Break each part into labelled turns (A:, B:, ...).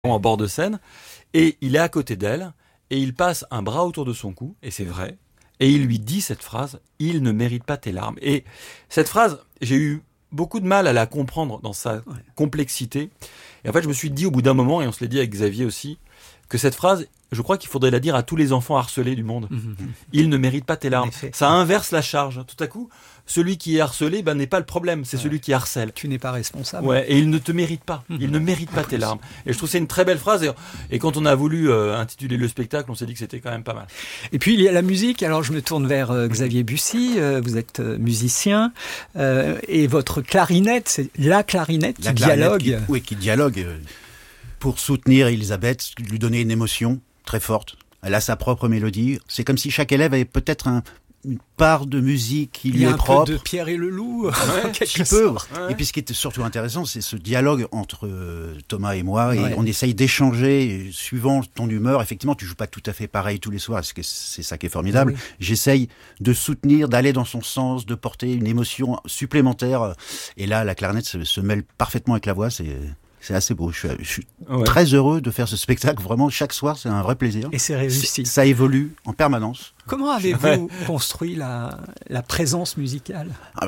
A: en bord de scène, et il est à côté d'elle, et il passe un bras autour de son cou, et c'est vrai, et il lui dit cette phrase, « Il ne mérite pas tes larmes ». Et cette phrase, j'ai eu beaucoup de mal à la comprendre dans sa complexité. Et en fait, je me suis dit au bout d'un moment, et on se l'a dit avec Xavier aussi, que cette phrase, je crois qu'il faudrait la dire à tous les enfants harcelés du monde. Il ne mérite pas tes larmes. Ça inverse la charge. Tout à coup, celui qui est harcelé n'est pas le problème, c'est celui qui harcèle.
B: Tu n'es pas responsable.
A: Ouais, et il ne te mérite pas. Il ne mérite pas tes larmes. Et je trouve que c'est une très belle phrase. Et quand on a voulu intituler le spectacle, on s'est dit que c'était quand même pas mal.
B: Et puis il y a la musique. Alors je me tourne vers Xavier Bussy. Vous êtes musicien et votre clarinette, c'est la clarinette qui dialogue.
C: Qui dialogue pour soutenir Elisabeth, lui donner une émotion très forte. Elle a sa propre mélodie. C'est comme si chaque élève avait peut-être une part de musique qui lui est propre.
B: Il y a un peu de Pierre et le Loup,
C: quelque peu. Ouais. Et puis ce qui est surtout intéressant, c'est ce dialogue entre Thomas et moi. Et on essaye d'échanger suivant ton humeur. Effectivement, tu joues pas tout à fait pareil tous les soirs, parce que c'est ça qui est formidable. J'essaye de soutenir, d'aller dans son sens, de porter une émotion supplémentaire. Et là, la clarinette se mêle parfaitement avec la voix. C'est assez beau. Je suis très heureux de faire ce spectacle. Vraiment, chaque soir, c'est un vrai plaisir.
B: Et c'est réussi.
C: Ça évolue en permanence.
B: Comment avez-vous construit la présence musicale ?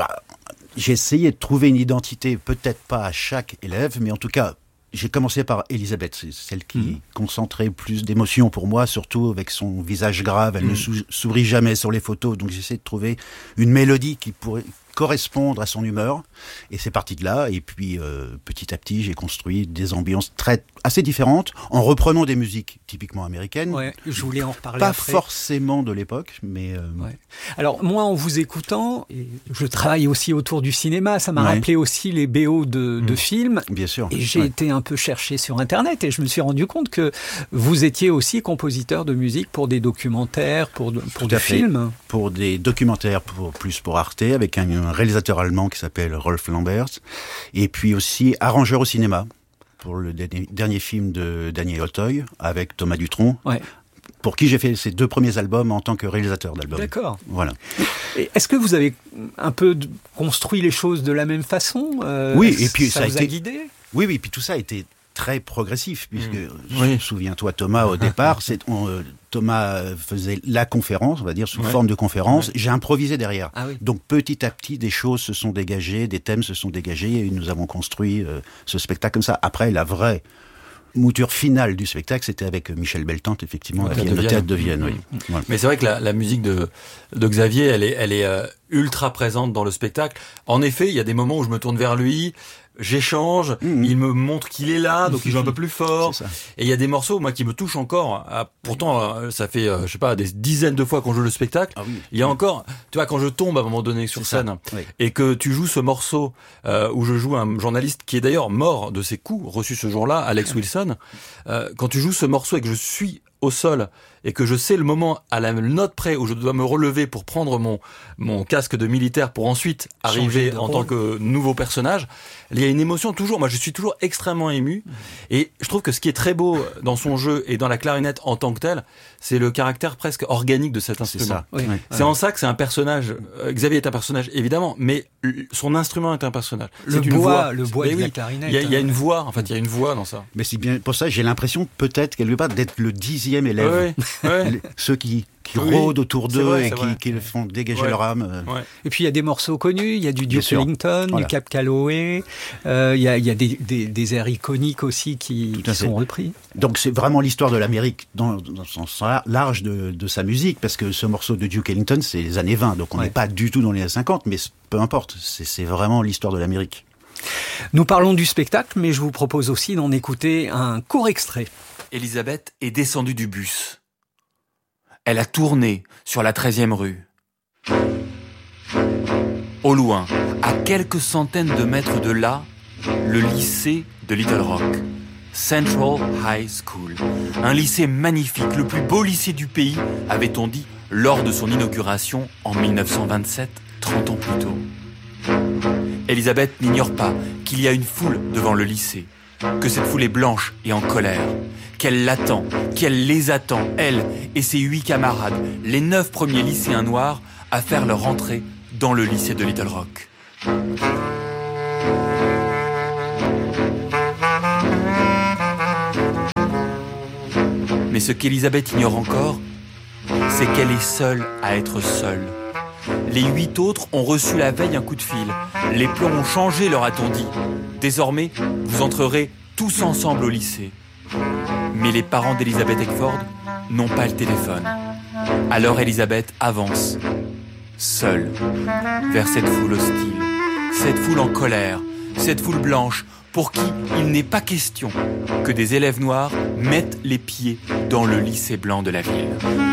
C: J'ai essayé de trouver une identité, peut-être pas à chaque élève, mais en tout cas, j'ai commencé par Elisabeth. C'est celle qui concentrait plus d'émotions pour moi, surtout avec son visage grave. Elle ne sourit jamais sur les photos. Donc, j'essaie de trouver une mélodie qui pourrait correspondre à son humeur, et c'est parti de là. Et puis petit à petit, j'ai construit des ambiances assez différentes en reprenant des musiques typiquement américaines.
B: Je voulais en reparler
C: pas
B: après.
C: Forcément de l'époque, mais
B: alors moi, en vous écoutant, et je travaille aussi autour du cinéma, ça m'a rappelé aussi les BO de films.
C: Bien sûr.
B: Et j'ai été un peu chercher sur Internet, et je me suis rendu compte que vous étiez aussi compositeur de musique pour des documentaires, pour des films.
C: Pour des documentaires, plus pour Arte, avec un réalisateur allemand qui s'appelle Rolf Lambert, et puis aussi arrangeur au cinéma pour le dernier film de Daniel Auteuil avec Thomas Dutronc, pour qui j'ai fait ses 2 premiers albums en tant que réalisateur d'albums.
B: D'accord.
C: Voilà.
B: Et est-ce que vous avez un peu construit les choses de la même façon ?
C: Oui, et puis ça
B: vous a guidé ?
C: Oui, puis tout ça a été très progressif, puisque, souviens-toi Thomas, au départ, Thomas faisait la conférence, on va dire, sous forme de conférence. J'ai improvisé derrière. Donc petit à petit, des choses se sont dégagées, des thèmes se sont dégagés, et nous avons construit ce spectacle comme ça. Après, la vraie mouture finale du spectacle, c'était avec Michel Beltante, effectivement, le Théâtre de Vienne. Voilà.
A: Mais c'est vrai que la musique de Xavier, elle est ultra présente dans le spectacle. En effet, il y a des moments où je me tourne vers lui, j'échange, il me montre qu'il est là, donc il joue un peu plus fort. Et il y a des morceaux, moi, qui me touchent encore. Pourtant, ça fait, je sais pas, des dizaines de fois qu'on joue le spectacle. Il y a encore, tu vois, quand je tombe à un moment donné sur scène, et que tu joues ce morceau où je joue un journaliste qui est d'ailleurs mort de ses coups reçus ce jour-là, Alex Wilson, quand tu joues ce morceau et que je suis au sol et que je sais le moment à la note près où je dois me relever pour prendre mon casque de militaire pour ensuite arriver en tant que nouveau personnage, il y a une émotion toujours. Moi, je suis toujours extrêmement ému, et je trouve que ce qui est très beau dans son jeu et dans la clarinette en tant que telle, c'est le caractère presque organique de cet instrument. C'est en ça que c'est un personnage. Xavier est un personnage évidemment, mais son instrument est un personnage.
B: Le bois de la clarinette.
A: Il y a une voix. En fait, il y a une voix dans ça.
C: Mais c'est bien pour ça. J'ai l'impression peut-être quelque part d'être le 10e élève. Ceux qui rôdent autour d'eux et qui font dégager leur âme.
B: Et puis il y a des morceaux connus, il y a du Duke Ellington, du Cab Calloway, il y a des airs iconiques aussi qui sont repris.
C: Donc c'est vraiment l'histoire de l'Amérique dans le sens large de sa musique, parce que ce morceau de Duke Ellington, c'est les années 20, donc on n'est pas du tout dans les années 50, mais peu importe, c'est vraiment l'histoire de l'Amérique.
B: Nous parlons du spectacle, mais je vous propose aussi d'en écouter un court extrait.
D: Elisabeth est descendue du bus. Elle a tourné sur la 13e rue. Au loin, à quelques centaines de mètres de là, le lycée de Little Rock, Central High School. Un lycée magnifique, le plus beau lycée du pays, avait-on dit lors de son inauguration en 1927, 30 ans plus tôt. Elisabeth n'ignore pas qu'il y a une foule devant le lycée, que cette foule est blanche et en colère, qu'elle l'attend, qu'elle les attend, elle et ses 8 camarades, les 9 premiers lycéens noirs, à faire leur entrée dans le lycée de Little Rock. Mais ce qu'Élisabeth ignore encore, c'est qu'elle est seule à être seule. Les 8 autres ont reçu la veille un coup de fil. Les plans ont changé, leur a-t-on dit. Désormais, vous entrerez tous ensemble au lycée. Mais les parents d'Elizabeth Eckford n'ont pas le téléphone. Alors Elisabeth avance, seule, vers cette foule hostile, cette foule en colère, cette foule blanche, pour qui il n'est pas question que des élèves noirs mettent les pieds dans le lycée blanc de la ville.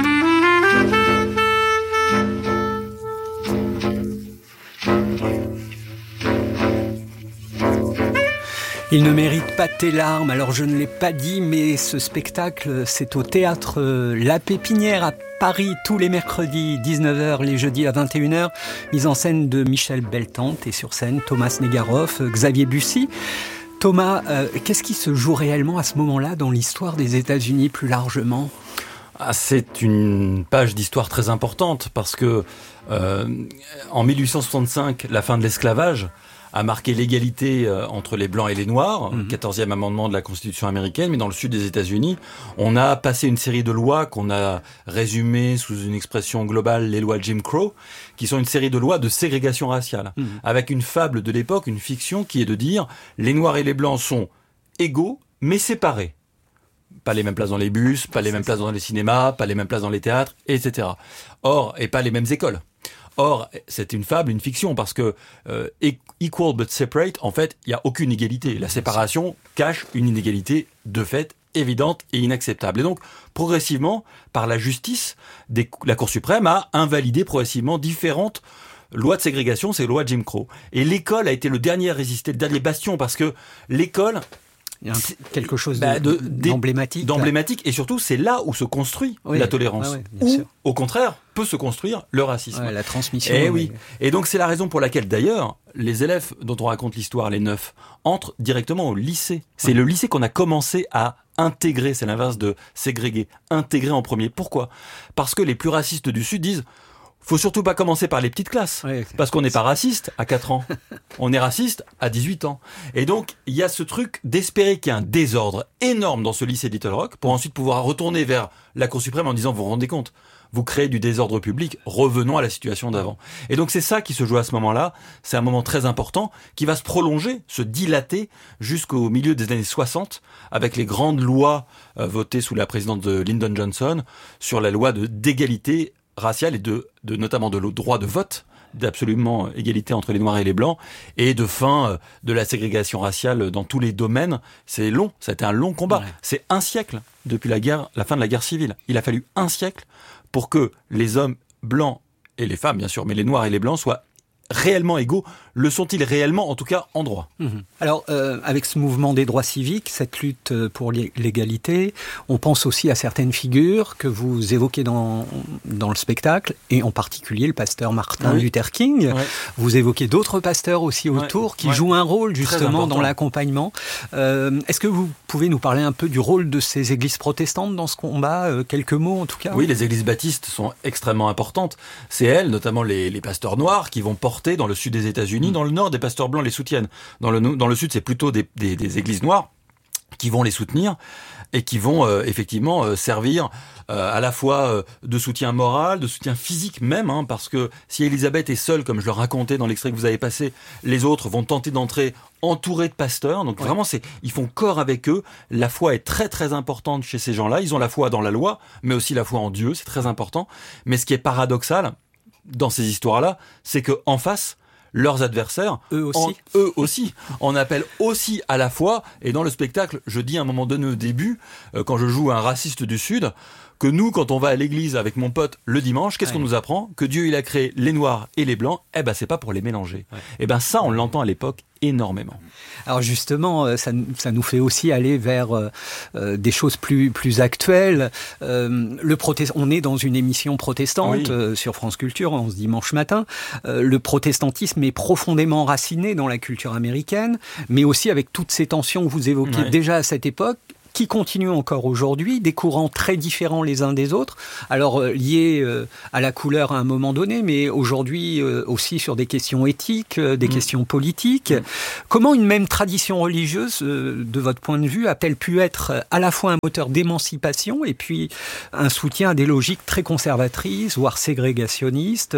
B: Il ne mérite pas tes larmes, alors je ne l'ai pas dit, mais ce spectacle, c'est au théâtre La Pépinière à Paris, tous les mercredis, 19h, les jeudis à 21h, mise en scène de Michel Beltante et sur scène Thomas Negaroff, Xavier Bussy. Thomas, qu'est-ce qui se joue réellement à ce moment-là dans l'histoire des États-Unis plus largement ?
A: C'est une page d'histoire très importante parce que en 1865, la fin de l'esclavage a marqué l'égalité entre les Blancs et les Noirs, 14e amendement de la Constitution américaine, mais dans le sud des États-Unis, on a passé une série de lois qu'on a résumées sous une expression globale, les lois Jim Crow, qui sont une série de lois de ségrégation raciale, avec une fable de l'époque, une fiction qui est de dire les Noirs et les Blancs sont égaux, mais séparés. Pas les mêmes places dans les bus, pas les mêmes places dans les cinémas, pas les mêmes places dans les théâtres, etc. Or, et pas les mêmes écoles. Or, c'est une fable, une fiction, parce que equal but separate, en fait, il n'y a aucune égalité. La séparation cache une inégalité de fait évidente et inacceptable. Et donc, progressivement, par la justice, la Cour suprême a invalidé progressivement différentes lois de ségrégation, ces lois Jim Crow. Et l'école a été le dernier à résister, le dernier bastion, parce que l'école...
B: Il y a quelque chose d'emblématique.
A: D'emblématique, et surtout, c'est là où se construit la tolérance. Ou, au contraire, peut se construire le racisme.
B: La transmission.
A: Et oui. Et donc, c'est la raison pour laquelle, d'ailleurs, les élèves dont on raconte l'histoire, les 9, entrent directement au lycée. C'est le lycée qu'on a commencé à intégrer, c'est l'inverse de ségréguer, intégrer en premier. Pourquoi ? Parce que les plus racistes du Sud disent... Faut surtout pas commencer par les petites classes, parce qu'on n'est pas raciste à 4 ans, on est raciste à 18 ans. Et donc, il y a ce truc d'espérer qu'il y a un désordre énorme dans ce lycée de Little Rock, pour ensuite pouvoir retourner vers la Cour suprême en disant, vous vous rendez compte, vous créez du désordre public, revenons à la situation d'avant. Et donc c'est ça qui se joue à ce moment-là, c'est un moment très important, qui va se prolonger, se dilater jusqu'au milieu des années 60, avec les grandes lois votées sous la présidence de Lyndon Johnson, sur la loi d'égalité raciale et de notamment de droit de vote, d'absolument égalité entre les Noirs et les Blancs, et de fin de la ségrégation raciale dans tous les domaines. C'est long, ça a été un long combat. C'est un siècle depuis la fin de la guerre civile. Il a fallu un siècle pour que les hommes blancs et les femmes, bien sûr, mais les Noirs et les Blancs soient réellement égaux. Le sont-ils réellement, en tout cas, en droit ?
B: Alors, avec ce mouvement des droits civiques, cette lutte pour l'égalité, on pense aussi à certaines figures que vous évoquez dans le spectacle, et en particulier le pasteur Martin Luther King. Vous évoquez d'autres pasteurs aussi autour qui jouent un rôle justement dans l'accompagnement. Est-ce que vous pouvez nous parler un peu du rôle de ces églises protestantes dans ce combat ? Quelques mots en tout cas.
A: Oui, les églises baptistes sont extrêmement importantes. C'est elles, notamment les pasteurs noirs, qui vont porter dans le sud des États-Unis. Dans le nord, des pasteurs blancs les soutiennent. Dans le sud, c'est plutôt des églises noires qui vont les soutenir et qui vont effectivement servir à la fois de soutien moral, de soutien physique même, parce que si Elisabeth est seule, comme je le racontais dans l'extrait que vous avez passé, les autres vont tenter d'entrer entourés de pasteurs. Donc vraiment, ils font corps avec eux. La foi est très très importante chez ces gens-là. Ils ont la foi dans la loi, mais aussi la foi en Dieu. C'est très important. Mais ce qui est paradoxal dans ces histoires-là, c'est que en face, leurs adversaires, eux aussi, en appellent aussi à la foi. Et dans le spectacle, je dis à un moment donné au début, quand je joue un raciste du Sud, que nous, quand on va à l'église avec mon pote le dimanche, qu'est-ce qu'on nous apprend ? Que Dieu, il a créé les Noirs et les Blancs, c'est pas pour les mélanger. Ça, on l'entend à l'époque énormément.
B: Alors justement, ça nous fait aussi aller vers des choses plus actuelles. On est dans une émission protestante sur France Culture en ce dimanche matin. Le protestantisme est profondément enraciné dans la culture américaine, mais aussi avec toutes ces tensions que vous évoquiez déjà à cette époque. qui continuent encore aujourd'hui, des courants très différents les uns des autres, alors liés à la couleur à un moment donné, mais aujourd'hui aussi sur des questions éthiques, des questions politiques. Comment une même tradition religieuse, de votre point de vue, a-t-elle pu être à la fois un moteur d'émancipation et puis un soutien à des logiques très conservatrices, voire ségrégationnistes,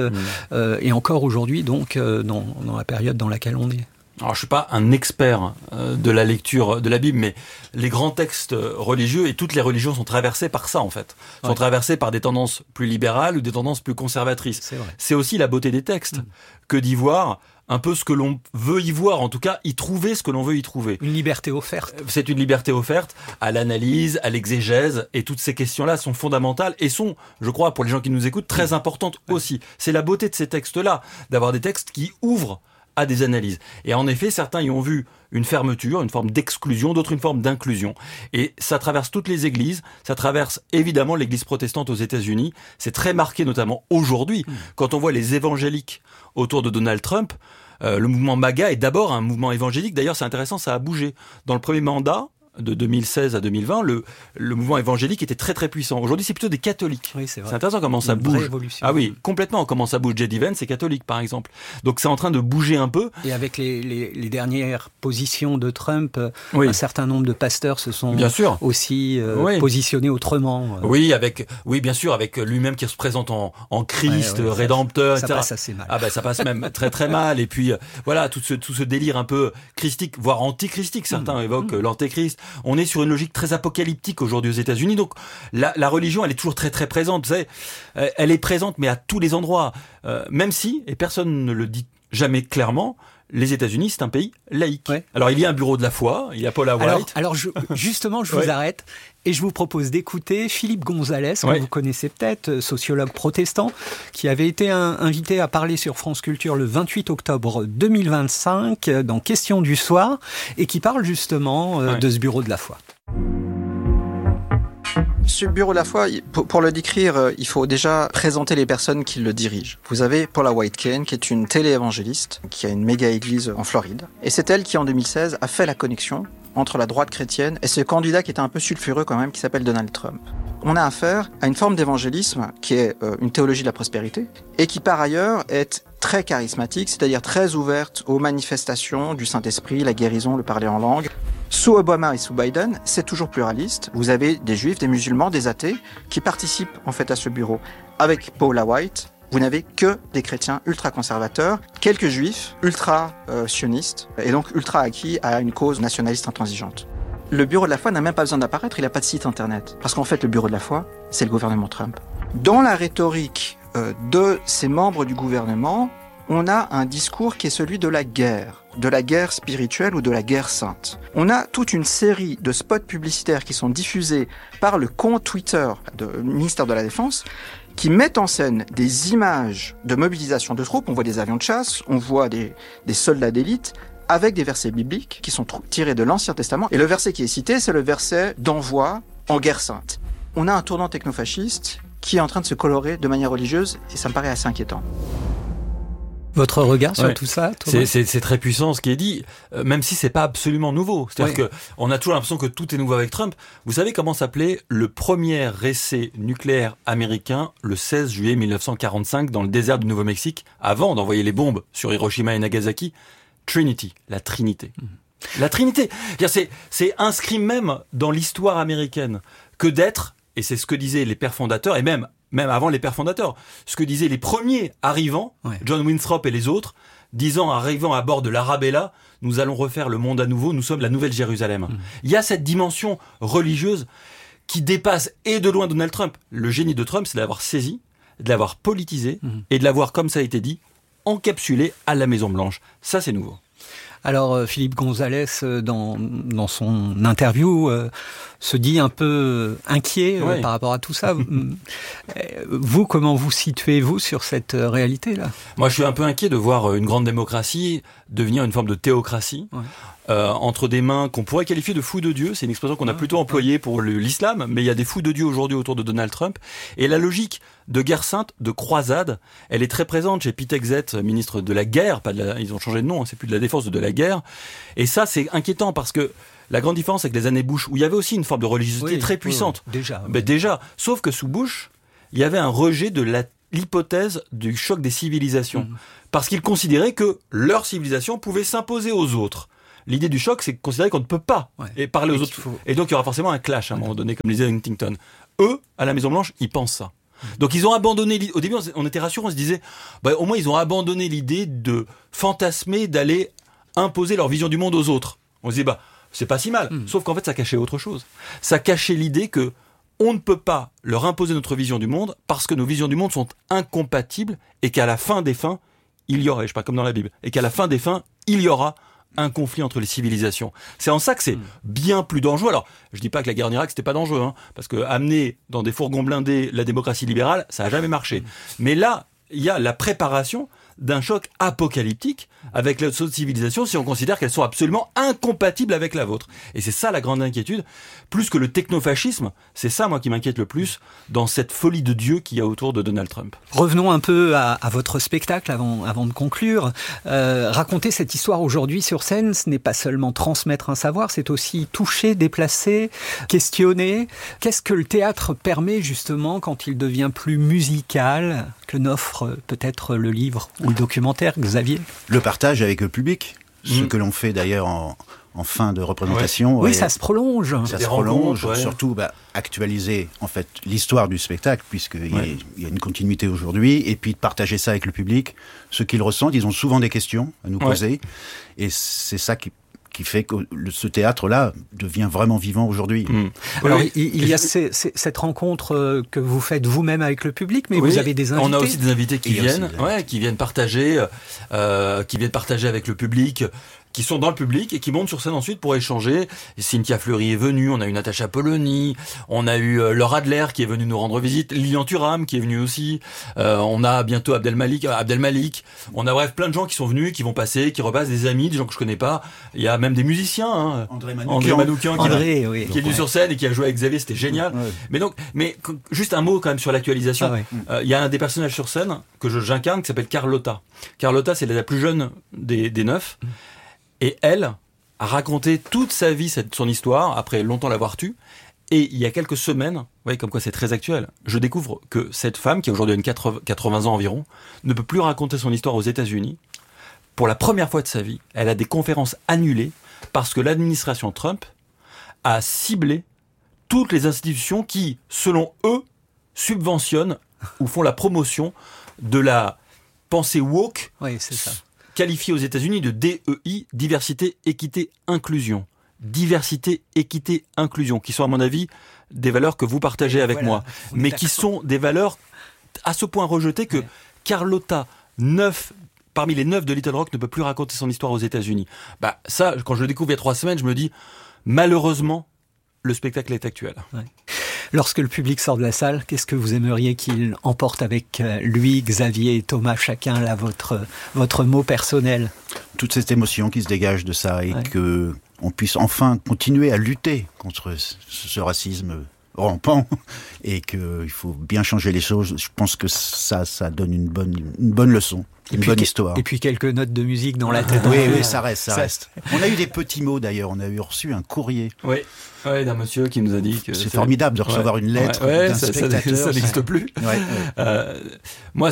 B: et encore aujourd'hui donc dans la période dans laquelle on est?
A: Alors, je suis pas un expert de la lecture de la Bible, mais les grands textes religieux et toutes les religions sont traversées par ça, en fait. Sont traversées par des tendances plus libérales ou des tendances plus conservatrices. C'est aussi la beauté des textes que d'y voir un peu ce que l'on veut y voir, en tout cas, y trouver ce que l'on veut y trouver.
B: Une liberté offerte.
A: C'est une liberté offerte à l'analyse, à l'exégèse, et toutes ces questions-là sont fondamentales et sont, je crois, pour les gens qui nous écoutent, très importantes aussi. C'est la beauté de ces textes-là, d'avoir des textes qui ouvrent à des analyses. Et en effet, certains y ont vu une fermeture, une forme d'exclusion, d'autres une forme d'inclusion. Et ça traverse toutes les églises, ça traverse évidemment l'église protestante aux États-Unis. C'est très marqué notamment aujourd'hui, quand on voit les évangéliques autour de Donald Trump. Le mouvement MAGA est d'abord un mouvement évangélique. D'ailleurs, c'est intéressant, ça a bougé. Dans le premier mandat, de 2016 à 2020, le mouvement évangélique était très très puissant. Aujourd'hui, c'est plutôt des catholiques.
B: Oui, c'est vrai.
A: C'est intéressant comment ça bouge.
B: Ah
A: oui, complètement. Comment ça bouge. J.D. Vance, c'est catholique, par exemple. Donc, c'est en train de bouger un peu.
B: Et avec les dernières positions de Trump, un certain nombre de pasteurs se sont aussi positionnés autrement.
A: Oui, bien sûr, avec lui-même qui se présente en Christ, rédempteur,
B: ça
A: etc.
B: passe assez mal.
A: Ah ben, ça passe même très très mal. Et puis, voilà, tout ce délire un peu christique, voire antichristique. Certains évoquent l'antéchrist. On est sur une logique très apocalyptique aujourd'hui aux États-Unis. Donc la religion, elle est toujours très très présente. Vous savez, elle est présente, mais à tous les endroits. Même si, et personne ne le dit jamais clairement, les États-Unis, c'est un pays laïque. Ouais. Alors il y a un bureau de la foi, il y a Paula White.
B: Alors justement, je vous arrête et je vous propose d'écouter Philippe Gonzalez, que vous connaissez peut-être, sociologue protestant, qui avait été invité à parler sur France Culture le 28 octobre 2025 dans Questions du soir et qui parle justement de ce bureau de la foi.
E: Ce bureau de la foi, pour le décrire, il faut déjà présenter les personnes qui le dirigent. Vous avez Paula White-Cain, qui est une télé-évangéliste, qui a une méga église en Floride. Et c'est elle qui, en 2016, a fait la connexion entre la droite chrétienne et ce candidat qui était un peu sulfureux quand même, qui s'appelle Donald Trump. On a affaire à une forme d'évangélisme qui est une théologie de la prospérité et qui, par ailleurs, est très charismatique, c'est-à-dire très ouverte aux manifestations du Saint-Esprit, la guérison, le parler en langue. Sous Obama et sous Biden, c'est toujours pluraliste. Vous avez des juifs, des musulmans, des athées qui participent en fait à ce bureau. Avec Paula White, vous n'avez que des chrétiens ultra-conservateurs, quelques juifs ultra-sionistes et donc ultra acquis à une cause nationaliste intransigeante. Le bureau de la foi n'a même pas besoin d'apparaître, il n'a pas de site internet. Parce qu'en fait, le bureau de la foi, c'est le gouvernement Trump. Dans la rhétorique de ces membres du gouvernement, on a un discours qui est celui de la guerre spirituelle ou de la guerre sainte. On a toute une série de spots publicitaires qui sont diffusés par le compte Twitter du ministère de la Défense qui mettent en scène des images de mobilisation de troupes. On voit des avions de chasse, on voit des soldats d'élite avec des versets bibliques qui sont tirés de l'Ancien Testament. Et le verset qui est cité, c'est le verset d'envoi en guerre sainte. On a un tournant technofasciste qui est en train de se colorer de manière religieuse et ça me paraît assez inquiétant.
B: Votre regard sur tout ça, Thomas ?
A: C'est très puissant ce qui est dit, même si c'est pas absolument nouveau. C'est-à-dire que on a toujours l'impression que tout est nouveau avec Trump. Vous savez comment s'appelait le premier essai nucléaire américain le 16 juillet 1945 dans le désert du Nouveau-Mexique, avant d'envoyer les bombes sur Hiroshima et Nagasaki? Trinity, la Trinité. La Trinité. C'est inscrit même dans l'histoire américaine que d'être, et c'est ce que disaient les pères fondateurs, et même avant les pères fondateurs, ce que disaient les premiers arrivants, John Winthrop et les autres, arrivant à bord de l'Arabella, nous allons refaire le monde à nouveau, nous sommes la nouvelle Jérusalem. Il y a cette dimension religieuse qui dépasse et de loin Donald Trump. Le génie de Trump, c'est d'avoir saisi, de l'avoir politisé et de l'avoir, comme ça a été dit, encapsulé à la Maison-Blanche. Ça, c'est nouveau.
B: Alors, Philippe Gonzalez, dans son interview, se dit un peu inquiet par rapport à tout ça. Vous, comment vous situez-vous sur cette réalité-là ?
A: Moi, je suis un peu inquiet de voir une grande démocratie devenir une forme de théocratie. Entre des mains qu'on pourrait qualifier de fous de Dieu. C'est une expression qu'on a plutôt employée pour l'islam, mais il y a des fous de Dieu aujourd'hui autour de Donald Trump. Et la logique de guerre sainte, de croisade. Elle est très présente chez Pete Hegseth, ministre de la guerre, ils ont changé de nom, c'est plus de la défense, de la guerre. Et ça, c'est inquiétant parce que la grande différence avec les années Bush, où il y avait aussi une forme de religiosité très puissante.
B: Oui, déjà.
A: Déjà. Sauf que sous Bush, il y avait un rejet de l'hypothèse du choc des civilisations. Parce qu'ils considéraient que leur civilisation pouvait s'imposer aux autres. L'idée du choc, c'est de considérer qu'on ne peut pas et parler aux autres. Et donc, il y aura forcément un clash à un moment donné, comme disait Huntington. Eux, à la Maison-Blanche, ils pensent ça. Donc, ils ont abandonné... Au début, on était rassurés, on se disait, au moins, ils ont abandonné l'idée de fantasmer, d'aller imposer leur vision du monde aux autres. On se disait, c'est pas si mal. Sauf qu'en fait, ça cachait autre chose. Ça cachait l'idée que on ne peut pas leur imposer notre vision du monde parce que nos visions du monde sont incompatibles et qu'à la fin des fins, il y aurait, je sais pas, comme dans la Bible, et qu'à la fin des fins, il y aura un conflit entre les civilisations. C'est en ça que c'est bien plus dangereux. Alors, je dis pas que la guerre en Irak, c'était pas dangereux, parce que amener dans des fourgons blindés la démocratie libérale, ça a jamais marché. Mais là, il y a la préparation d'un choc apocalyptique avec les autres civilisations si on considère qu'elles sont absolument incompatibles avec la vôtre. Et c'est ça la grande inquiétude. Plus que le technofascisme, c'est ça, moi, qui m'inquiète le plus dans cette folie de Dieu qu'il y a autour de Donald Trump.
B: Revenons un peu à votre spectacle avant de conclure. Raconter cette histoire aujourd'hui sur scène, ce n'est pas seulement transmettre un savoir, c'est aussi toucher, déplacer, questionner. Qu'est-ce que le théâtre permet justement quand il devient plus musical que n'offre peut-être le livre ou le documentaire, Xavier?
C: Le partage avec le public, ce que l'on fait d'ailleurs en fin de représentation.
B: Oui, ça se prolonge.
C: Ça se prolonge, surtout actualiser en fait l'histoire du spectacle, puisqu'il y a une continuité aujourd'hui, et puis de partager ça avec le public, ce qu'ils ressentent. Ils ont souvent des questions à nous poser, et c'est ça qui fait que ce théâtre-là devient vraiment vivant aujourd'hui.
B: Alors, il y a cette rencontre que vous faites vous-même avec le public, mais vous avez des invités.
A: On a aussi des invités qui viennent partager avec le public, qui sont dans le public et qui montent sur scène ensuite pour échanger. Cynthia Fleury est venue, on a eu Natacha Polony, on a eu Laura Adler qui est venue nous rendre visite, Lilian Thuram qui est venu aussi, on a bientôt Abdel Malik, on a bref plein de gens qui sont venus, qui vont passer, qui repassent, des amis, des gens que je connais pas. Il y a même des musiciens, André Manoukian qui est venu sur scène et qui a joué avec Xavier, c'était génial. Mais juste un mot quand même sur l'actualisation. Il y a un des personnages sur scène que j'incarne qui s'appelle Carlotta. Carlotta, c'est la plus jeune des 9. Et elle a raconté toute sa vie, son histoire, après longtemps l'avoir tue. Et il y a quelques semaines, vous voyez comme quoi c'est très actuel, je découvre que cette femme, qui a aujourd'hui 80 ans environ, ne peut plus raconter son histoire aux États-Unis. Pour la première fois de sa vie, elle a des conférences annulées parce que l'administration Trump a ciblé toutes les institutions qui, selon eux, subventionnent ou font la promotion de la pensée woke.
B: Oui, c'est ça.
A: Qualifié aux États-Unis de DEI, diversité, équité, inclusion. Diversité, équité, inclusion, qui sont à mon avis des valeurs que vous partagez avec moi, mais qui sont des valeurs à ce point rejetées que Carlotta, parmi les 9 de Little Rock, ne peut plus raconter son histoire aux États-Unis. Ça, quand je le découvre il y a 3 semaines, je me dis, malheureusement, le spectacle est actuel.
B: Lorsque le public sort de la salle, qu'est-ce que vous aimeriez qu'il emporte avec lui, Xavier et Thomas, chacun là, votre mot personnel?
C: Toute cette émotion qui se dégage de ça, et que on puisse enfin continuer à lutter contre ce racisme rampant, et qu'il faut bien changer les choses. Je pense que ça donne une bonne leçon. Une bonne histoire.
B: Et puis quelques notes de musique dans la tête.
C: Oui, ça reste. On a eu des petits mots d'ailleurs, on a reçu un courrier.
A: Oui, d'un monsieur qui nous a dit que...
C: C'est formidable de recevoir une lettre d'un spectateur.
A: Ça n'existe plus. Moi,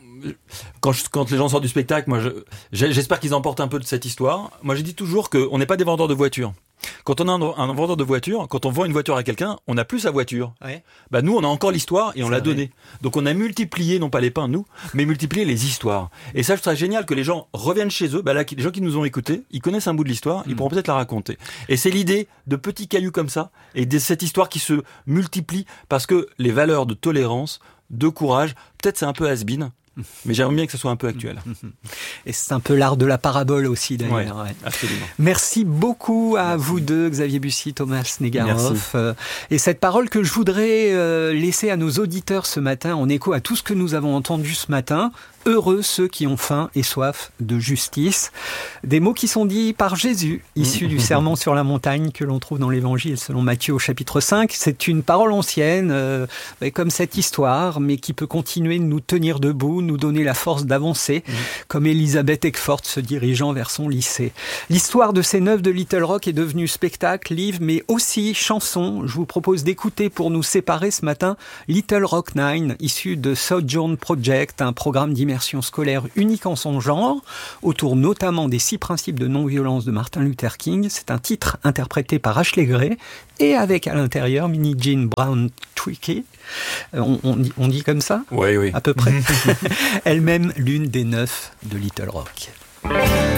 A: quand les gens sortent du spectacle, j'espère qu'ils emportent un peu de cette histoire. Moi, je dis toujours qu'on n'est pas des vendeurs de voitures. Quand on a un vendeur de voiture, quand on vend une voiture à quelqu'un, on n'a plus sa voiture. Nous, on a encore l'histoire et on l'a donnée. Donc on a multiplié, non pas les pains, nous, mais multiplié les histoires. Et ça, je trouve ça génial que les gens reviennent chez eux. Là, les gens qui nous ont écoutés, ils connaissent un bout de l'histoire, ils pourront peut-être la raconter. Et c'est l'idée de petits cailloux comme ça, et de cette histoire qui se multiplie, parce que les valeurs de tolérance, de courage, peut-être c'est un peu has-been, mais j'aimerais bien que ce soit un peu actuel.
B: Et c'est un peu l'art de la parabole aussi, d'ailleurs.
A: Absolument.
B: Merci beaucoup à vous deux, Xavier Bussy, Thomas Negaroff. Et cette parole que je voudrais laisser à nos auditeurs ce matin, en écho à tout ce que nous avons entendu ce matin, Heureux ceux qui ont faim et soif de justice. Des mots qui sont dits par Jésus, issus du Sermon sur la montagne que l'on trouve dans l'Évangile selon Matthieu au chapitre 5. C'est une parole ancienne, comme cette histoire, mais qui peut continuer de nous tenir debout, nous donner la force d'avancer, comme Elisabeth Eckford se dirigeant vers son lycée. L'histoire de ces 9 de Little Rock est devenue spectacle, livre, mais aussi chanson. Je vous propose d'écouter pour nous séparer ce matin Little Rock 9, issu de Sojourn Project, un programme d'immersion scolaire unique en son genre, autour notamment des 6 principes de non-violence de Martin Luther King. C'est un titre interprété par Ashley Gray et avec à l'intérieur Minnie Jean Brown Trickey. On dit comme ça ?
A: Oui.
B: À peu près. Elle-même l'une des 9 de Little Rock.